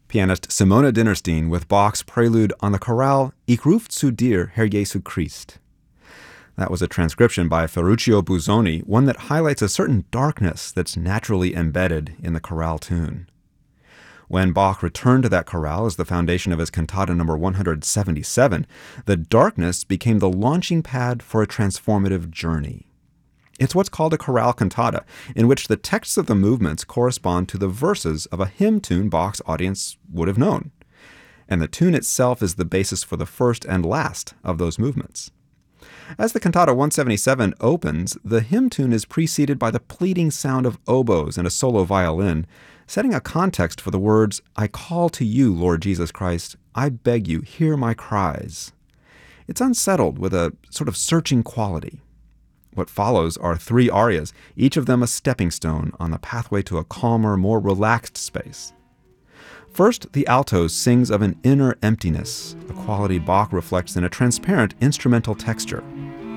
pianist Simona Dinnerstein with Bach's prelude on the chorale Ich ruf zu dir, Herr Jesu Christ. That was a transcription by Ferruccio Busoni, one that highlights a certain darkness that's naturally embedded in the chorale tune. When Bach returned to that chorale as the foundation of his cantata number 177, the darkness became the launching pad for a transformative journey. It's what's called a chorale cantata, in which the texts of the movements correspond to the verses of a hymn tune Bach's audience would have known. And the tune itself is the basis for the first and last of those movements. As the Cantata 177 opens, the hymn tune is preceded by the pleading sound of oboes and a solo violin, setting a context for the words, I call to you, Lord Jesus Christ, I beg you, hear my cries. It's unsettled with a sort of searching quality. What follows are 3 arias, each of them a stepping stone on the pathway to a calmer, more relaxed space. First, the alto sings of an inner emptiness, a quality Bach reflects in a transparent instrumental texture.